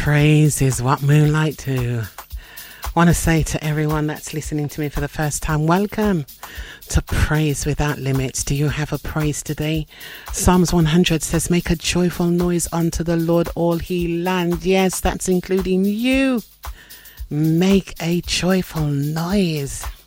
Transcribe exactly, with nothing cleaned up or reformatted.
Praise is what moonlight do. Want to say to everyone that's listening to me for the first time, welcome to Praise Without Limits. Do you have a praise today? Psalms one hundred says, make a joyful noise unto the Lord, all he land. Yes, that's including you. Make a joyful noise.